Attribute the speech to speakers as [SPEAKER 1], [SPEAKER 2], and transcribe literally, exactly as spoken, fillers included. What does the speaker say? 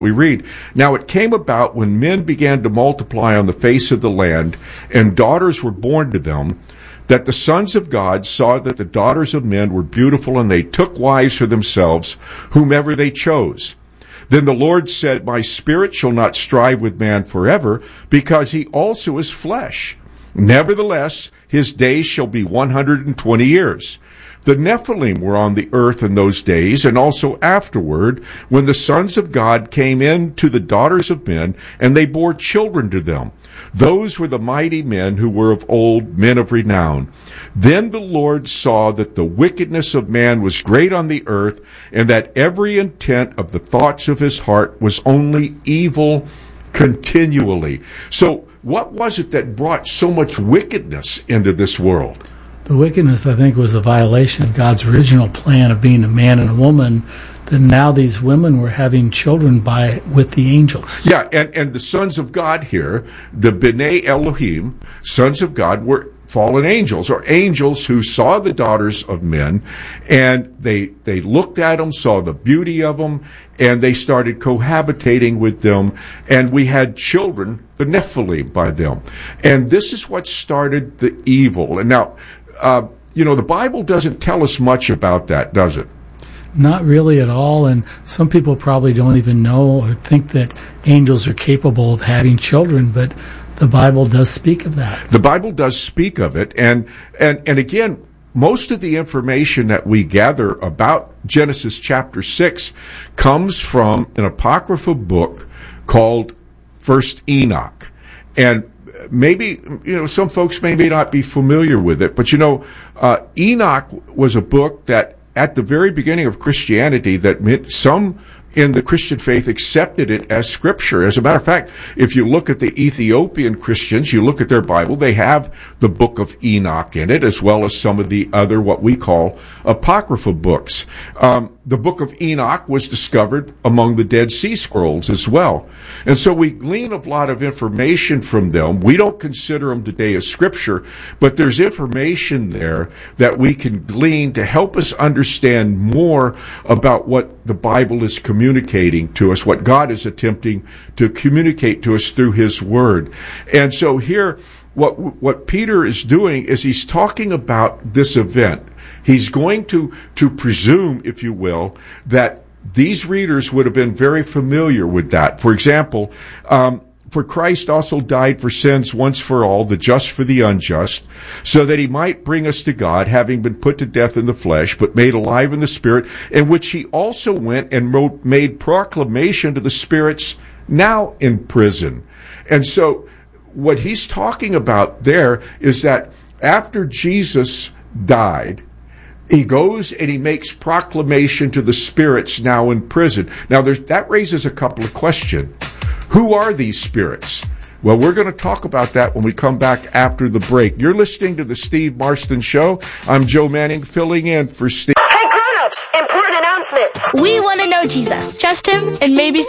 [SPEAKER 1] We read, "Now it came about when men began to multiply on the face of the land, and daughters were born to them, that the sons of God saw that the daughters of men were beautiful, and they took wives for themselves, whomever they chose. Then the Lord said, My spirit shall not strive with man forever, because he also is flesh. Nevertheless, his days shall be one hundred and twenty years. The Nephilim were on the earth in those days, and also afterward, when the sons of God came in to the daughters of men, and they bore children to them. Those were the mighty men who were of old, men of renown. Then the Lord saw that the wickedness of man was great on the earth, and that every intent of the thoughts of his heart was only evil continually." So, what was it that brought so much wickedness into this world?
[SPEAKER 2] The wickedness, I think, was a violation of God's original plan of being a man and a woman, that now these women were having children by with the angels.
[SPEAKER 1] Yeah, and, and the sons of God here, the B'nai Elohim, sons of God, were fallen angels, or angels who saw the daughters of men, and they they looked at them, saw the beauty of them, and they started cohabitating with them, and we had children, the Nephilim, by them. And this is what started the evil. And now, uh, you know, the Bible doesn't tell us much about that, does it?
[SPEAKER 2] Not really at all, and some people probably don't even know or think that angels are capable of having children, but the Bible does speak of that.
[SPEAKER 1] The Bible does speak of it, and and, and again, most of the information that we gather about Genesis chapter six comes from an apocryphal book called First Enoch. And maybe, you know, some folks may, may not be familiar with it, but you know, uh, Enoch was a book that at the very beginning of Christianity that meant some in the Christian faith accepted it as scripture. As a matter of fact, if you look at the Ethiopian Christians, you look at their Bible, they have the book of Enoch in it, as well as some of the other, what we call, apocryphal books. Um, the book of Enoch was discovered among the Dead Sea Scrolls as well. And so we glean a lot of information from them. We don't consider them today as scripture, but there's information there that we can glean to help us understand more about what the Bible is communicating to us, what God is attempting to communicate to us through His Word. And so here, what what Peter is doing is he's talking about this event. He's going to, to presume, if you will, that these readers would have been very familiar with that. For example, um, for Christ also died for sins once for all, the just for the unjust, so that he might bring us to God, having been put to death in the flesh, but made alive in the Spirit, in which he also went and wrote, made proclamation to the spirits now in prison. And so what he's talking about there is that after Jesus died, he goes and he makes proclamation to the spirits now in prison. Now, there's, that raises a couple of questions. Who are these spirits? Well, we're going to talk about that when we come back after the break. You're listening to the Steve Marston Show. I'm Joe Manning, filling in for Steve.
[SPEAKER 3] Hey, grown-ups, important announcement.
[SPEAKER 4] We want to know Jesus. Trust him and maybe